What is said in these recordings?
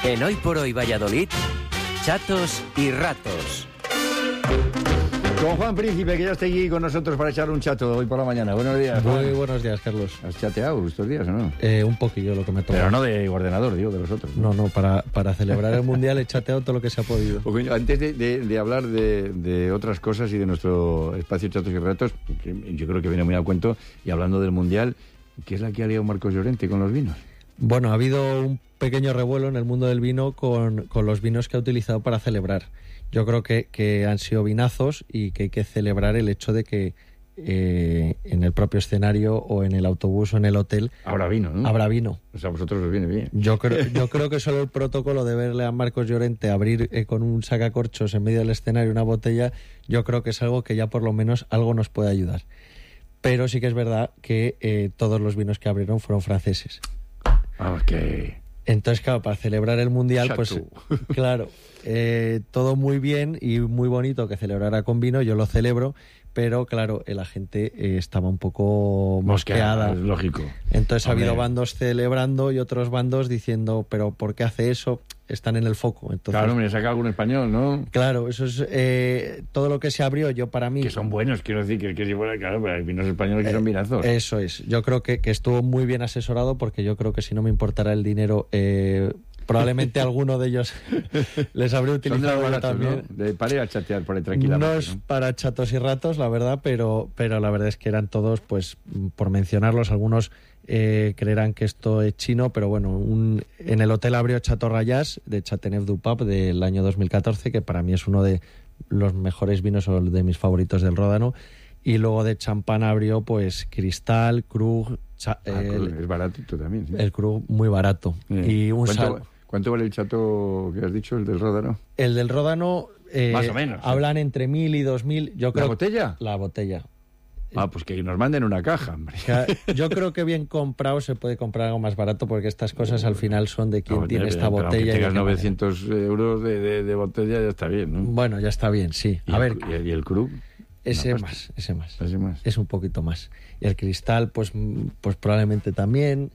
En Hoy por Hoy Valladolid, chatos y ratos. Con Juan Príncipe, que ya está aquí con nosotros para echar un chato hoy por la mañana. Buenos días, Juan. Muy buenos días, Carlos. ¿Has chateado estos días o no? Un poquillo lo que me toca. Pero no de ordenador, digo, de los otros. No, para celebrar el Mundial he chateado todo lo que se ha podido. Pues, antes de hablar de otras cosas y de nuestro espacio Chatos y Ratos, que yo creo que viene muy a cuento, y hablando del Mundial, ¿qué es la que ha liado Marcos Llorente con los vinos? Bueno, ha habido un pequeño revuelo en el mundo del vino con los vinos que ha utilizado para celebrar. Yo creo que han sido vinazos y que hay que celebrar el hecho de que en el propio escenario o en el autobús o en el hotel habrá vino, ¿no? Habrá vino. O sea, a vosotros os viene bien. Yo creo que solo el protocolo de verle a Marcos Llorente abrir con un sacacorchos en medio del escenario una botella, yo creo que es algo que ya por lo menos algo nos puede ayudar. Pero sí que es verdad que todos los vinos que abrieron fueron franceses. Vamos, que... Entonces, claro, para celebrar el Mundial, Chato. pues claro, todo muy bien y muy bonito que celebrara con vino, yo lo celebro, pero claro, la gente estaba un poco mosqueada. Es lógico. Entonces Hombre. ha habido bandos celebrando y otros bandos diciendo, pero ¿por qué hace eso? Están en el foco. Entonces, Claro, me saca algún español, ¿no? claro, eso es todo lo que se abrió. Yo para mí... Que son buenos, quiero decir, que si fuera, claro, pero hay vinos españoles que son vinazos. Eso es. Yo creo que estuvo muy bien asesorado porque yo creo que si no me importara el dinero, probablemente alguno de ellos les habría utilizado yo también. ¿no? Para ir a chatear por ahí tranquilamente. No es para chatos y ratos, la verdad, pero la verdad es que eran todos, pues, por mencionarlos, algunos creerán que esto es chino, pero bueno, en el hotel abrió Chateau Rayas de Châteauneuf-du-Pape del año 2014, que para mí es uno de los mejores vinos o de mis favoritos del Ródano, y luego de champán abrió pues Cristal, Krug, Krug es baratito también, sí. el Krug muy barato. Y ¿Cuánto vale el chato que has dicho, el del Ródano? El del Ródano más o menos. Hablan entre 1.000 y 2.000. Yo creo. ¿La botella? La botella. Pues que nos manden una caja, hombre. Yo creo que bien comprado se puede comprar algo más barato porque estas cosas al final son de quien tiene esta botella. Que tengas 900 euros de botella ya está bien, ¿no? Bueno, ya está bien, sí. ¿Y el Krug? Ese más. Es un poquito más. Y el Cristal, pues probablemente también.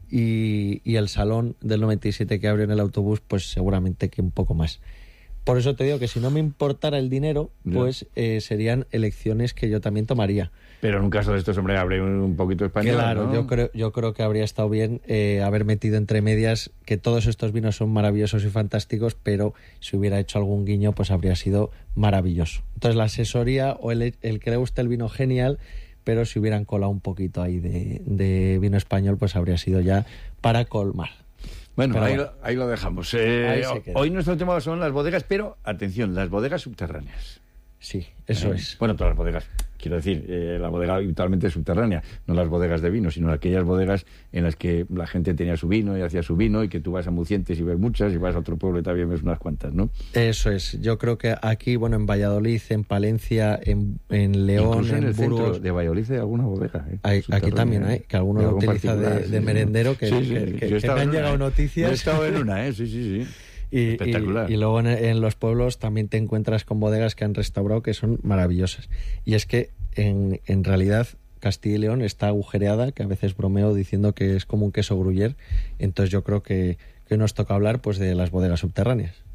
Y el Salón del 97 que abrió en el autobús, pues seguramente que un poco más. Por eso te digo que si no me importara el dinero, pues serían elecciones que yo también tomaría. Pero en un caso de estos, hombre, abre un poquito español, claro, ¿no? yo creo que habría estado bien haber metido entre medias que todos estos vinos son maravillosos y fantásticos, pero si hubiera hecho algún guiño, pues habría sido maravilloso. Entonces la asesoría o el que le guste el vino, genial, pero si hubieran colado un poquito ahí de vino español, pues habría sido ya para colmar. Bueno, ahí lo dejamos. Hoy nuestro tema son las bodegas, pero atención, las bodegas subterráneas. Sí, eso es. Bueno, todas las bodegas. Quiero decir, la bodega habitualmente subterránea, no las bodegas de vino, sino aquellas bodegas en las que la gente tenía su vino y hacía su vino y que tú vas a Mucientes y ves muchas y vas a otro pueblo y también ves unas cuantas, ¿no? Eso es. Yo creo que aquí, bueno, en Valladolid, en Palencia, en León, incluso en el Burgos, centro de Valladolid hay alguna bodega. Aquí también hay, que alguno lo utiliza de merendero, que me han llegado noticias. Yo he estado en una, sí. Espectacular. Y luego en los pueblos también te encuentras con bodegas que han restaurado que son maravillosas. Y es que en realidad Castilla y León está agujereada, que a veces bromeo diciendo que es como un queso gruyère. Entonces yo creo que nos toca hablar pues de las bodegas subterráneas.